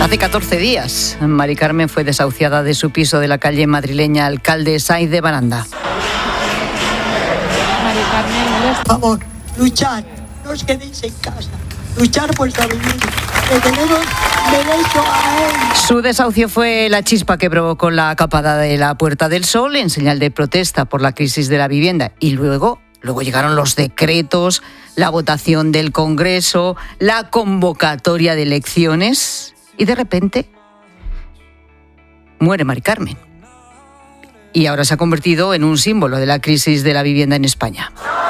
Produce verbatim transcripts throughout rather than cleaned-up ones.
Hace catorce días, Mari Carmen fue desahuciada de su piso de la calle madrileña Alcalde Sáenz de Baranda. Mari Carmen, por favor, luchar, no os quedéis en casa, luchar por la vivienda, que tenemos derecho a él. Su desahucio fue la chispa que provocó la acapada de la Puerta del Sol en señal de protesta por la crisis de la vivienda. Y luego, luego llegaron los decretos, la votación del Congreso, la convocatoria de elecciones y de repente muere Mari Carmen. Y ahora se ha convertido en un símbolo de la crisis de la vivienda en España.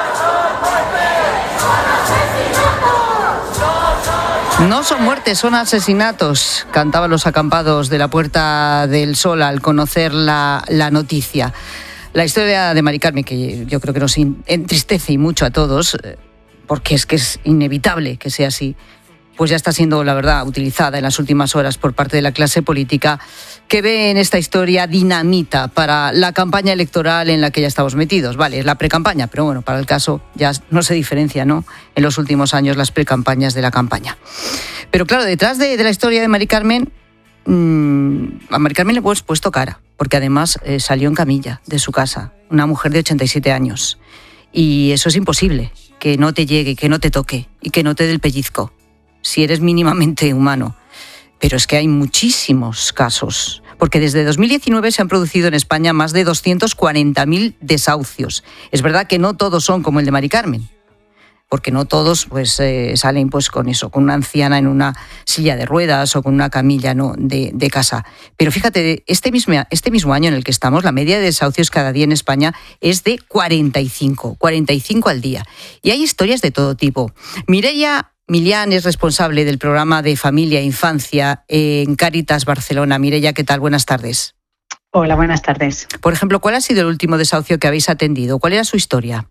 No son muertes, son asesinatos, cantaban los acampados de la Puerta del Sol al conocer la, la noticia. La historia de Mari Carmen, que yo creo que nos entristece y mucho a todos, porque es que es inevitable que sea así, pues ya está siendo, la verdad, utilizada en las últimas horas por parte de la clase política, que ve en esta historia dinamita para la campaña electoral en la que ya estamos metidos. Vale, es la precampaña, pero bueno, para el caso ya no se diferencia, ¿no?, en los últimos años las precampañas de la campaña. Pero claro, detrás de, de la historia de Mari Carmen, mmm, a Mari Carmen le hemos puesto cara, porque además eh, salió en camilla de su casa, una mujer de ochenta y siete años. Y eso es imposible, que no te llegue, que no te toque y que no te dé el pellizco, si eres mínimamente humano. Pero es que hay muchísimos casos, porque desde dos mil diecinueve se han producido en España más de doscientos cuarenta mil desahucios. Es verdad que no todos son como el de Mari Carmen, porque no todos pues eh, salen pues con eso, con una anciana en una silla de ruedas o con una camilla, ¿no?, de, de casa. Pero fíjate, este mismo, este mismo año en el que estamos, la media de desahucios cada día en España es de cuarenta y cinco, cuarenta y cinco al día. Y hay historias de todo tipo. Mireia Millán es responsable del programa de Familia e Infancia en Cáritas Barcelona. Mireia, ¿qué tal? Buenas tardes. Hola, buenas tardes. Por ejemplo, ¿cuál ha sido el último desahucio que habéis atendido? ¿Cuál era su historia?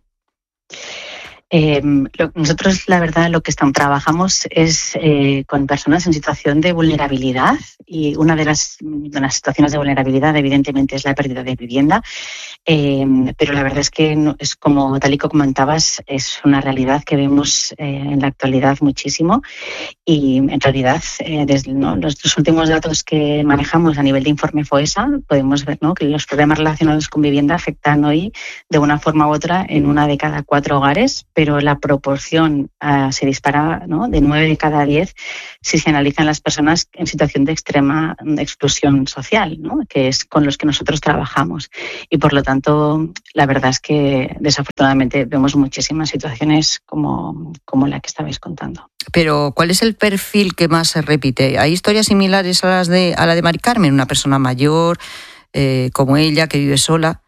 Eh, lo, nosotros, la verdad, lo que estamos, trabajamos es eh, con personas en situación de vulnerabilidad, y una de las, de las situaciones de vulnerabilidad, evidentemente, es la pérdida de vivienda. Eh, pero la verdad es que no, es como tal y como comentabas, es una realidad que vemos eh, en la actualidad muchísimo, y en realidad eh, desde ¿no? los, los últimos datos que manejamos a nivel de informe FOESA podemos ver, ¿no?, que los problemas relacionados con vivienda afectan hoy de una forma u otra en una de cada cuatro hogares, pero la proporción uh, se dispara, ¿no?, de nueve de cada diez si se analizan las personas en situación de extrema exclusión social, ¿no?, que es con los que nosotros trabajamos. Y por lo tanto, Tanto, la verdad es que desafortunadamente vemos muchísimas situaciones como, como la que estabais contando. Pero, ¿cuál es el perfil que más se repite? ¿Hay historias similares a las de a la de Mari Carmen? Una persona mayor, eh, como ella, que vive sola.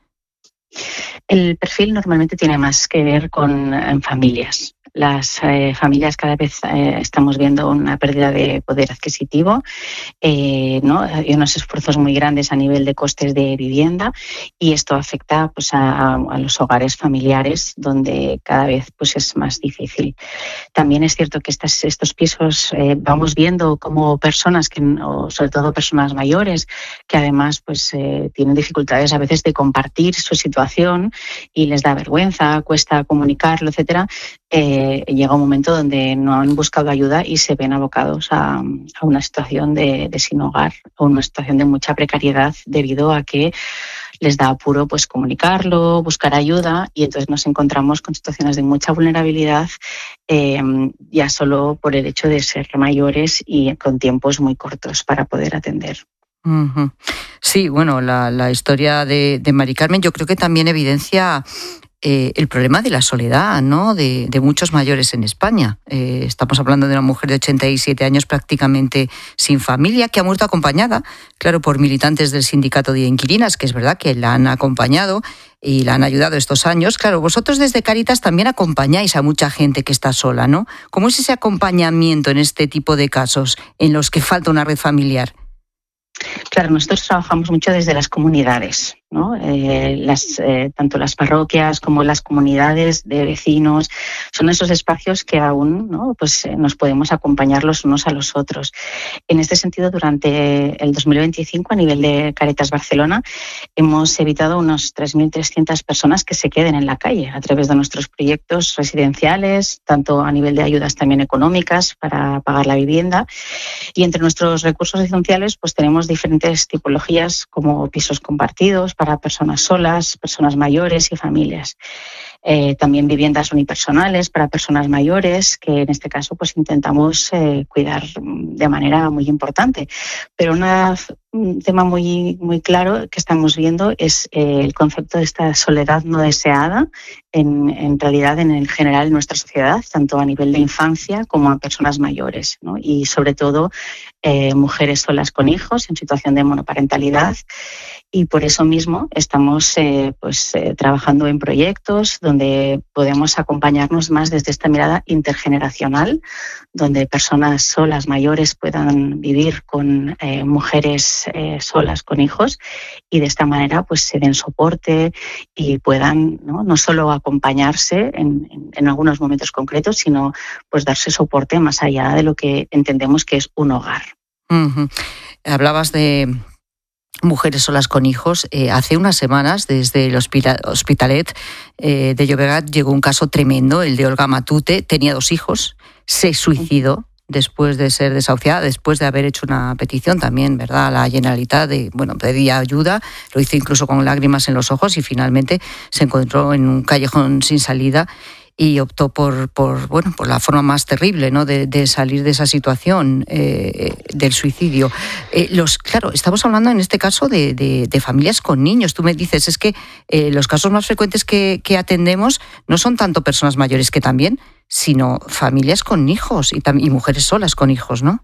El perfil normalmente tiene más que ver con en familias. Las eh, familias cada vez eh, estamos viendo una pérdida de poder adquisitivo, eh, ¿no? Hay unos esfuerzos muy grandes a nivel de costes de vivienda, y esto afecta pues, a, a los hogares familiares, donde cada vez pues, es más difícil. También es cierto que estas, estos pisos eh, vamos viendo como personas, que, o sobre todo personas mayores, que además pues, eh, tienen dificultades a veces de compartir su situación y les da vergüenza, cuesta comunicarlo, etcétera. Eh, llega un momento donde no han buscado ayuda y se ven abocados a, a una situación de, de sin hogar, o una situación de mucha precariedad, debido a que les da apuro pues comunicarlo, buscar ayuda, y entonces nos encontramos con situaciones de mucha vulnerabilidad, eh, ya solo por el hecho de ser mayores y con tiempos muy cortos para poder atender. Uh-huh. Sí, bueno, la, la historia de, de Mari Carmen yo creo que también evidencia Eh, el problema de la soledad, ¿no?, de, de muchos mayores en España. Eh, estamos hablando de una mujer de ochenta y siete años prácticamente sin familia, que ha muerto acompañada, claro, por militantes del sindicato de inquilinas, que es verdad que la han acompañado y la han ayudado estos años. Claro, vosotros desde Cáritas también acompañáis a mucha gente que está sola, ¿no? ¿Cómo es ese acompañamiento en este tipo de casos en los que falta una red familiar? Claro, nosotros trabajamos mucho desde las comunidades. ¿no? Eh, las, eh, tanto las parroquias como las comunidades de vecinos son esos espacios que aún, ¿no? Pues, eh, nos podemos acompañar los unos a los otros. En este sentido, durante el dos mil veinticinco, a nivel de Cáritas Barcelona, hemos evitado unos tres mil trescientas personas que se queden en la calle a través de nuestros proyectos residenciales, tanto a nivel de ayudas también económicas para pagar la vivienda. Y entre nuestros recursos esenciales pues tenemos diferentes tipologías como pisos compartidos para personas solas, personas mayores y familias. Eh, también viviendas unipersonales para personas mayores, que en este caso pues intentamos eh, cuidar de manera muy importante. Pero una, un tema muy, muy claro que estamos viendo es eh, el concepto de esta soledad no deseada en, en realidad en el general en nuestra sociedad, tanto a nivel de infancia como a personas mayores, ¿no? Y sobre todo eh, mujeres solas con hijos en situación de monoparentalidad. Y por eso mismo estamos eh, pues, eh, trabajando en proyectos donde podemos acompañarnos más desde esta mirada intergeneracional, donde personas solas mayores puedan vivir con eh, mujeres eh, solas con hijos y de esta manera pues, se den soporte y puedan no, no solo acompañarse en, en, en algunos momentos concretos, sino pues, darse soporte más allá de lo que entendemos que es un hogar. Uh-huh. Hablabas de mujeres solas con hijos. Eh, hace unas semanas, desde el Hospitalet eh, de Llobregat, llegó un caso tremendo, el de Olga Matute. Tenía dos hijos, se suicidó después de ser desahuciada, después de haber hecho una petición también, ¿verdad?, a la Generalitat, de, bueno, pedía ayuda, lo hizo incluso con lágrimas en los ojos y finalmente se encontró en un callejón sin salida y optó por, por, bueno, por la forma más terrible, ¿no?, de, de salir de esa situación eh, del suicidio. Eh, los, claro, estamos hablando en este caso de, de, de familias con niños. Tú me dices, es que eh, los casos más frecuentes que, que atendemos no son tanto personas mayores que también, sino familias con hijos y, y mujeres solas con hijos, ¿no?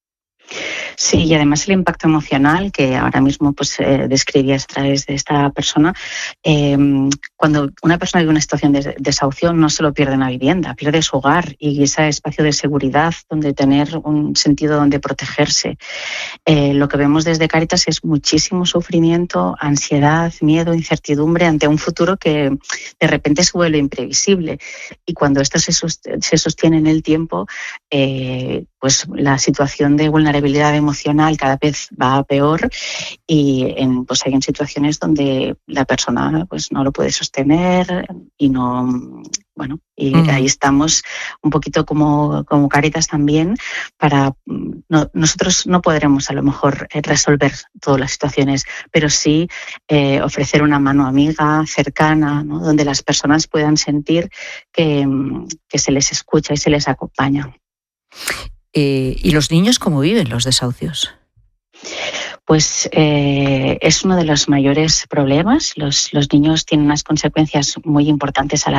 Sí, y además el impacto emocional que ahora mismo pues eh, describías a través de esta persona, eh, cuando una persona vive una situación de desahucio no solo pierde una vivienda, pierde su hogar y ese espacio de seguridad donde tener un sentido donde protegerse. Eh, lo que vemos desde Cáritas es muchísimo sufrimiento, ansiedad, miedo, incertidumbre ante un futuro que de repente se vuelve imprevisible y cuando esto se sostiene en el tiempo, eh, pues la situación de vulnerabilidad emocional cada vez va a peor y en, pues hay en situaciones donde la persona pues no lo puede sostener y no, bueno, y uh-huh. ahí estamos un poquito como, como Cáritas también para, no, nosotros no podremos a lo mejor resolver todas las situaciones, pero sí eh, ofrecer una mano amiga, cercana, ¿no?, donde las personas puedan sentir que, que se les escucha y se les acompaña. Eh, ¿Y los niños cómo viven los desahucios? Pues eh, es uno de los mayores problemas. Los, los niños tienen unas consecuencias muy importantes a la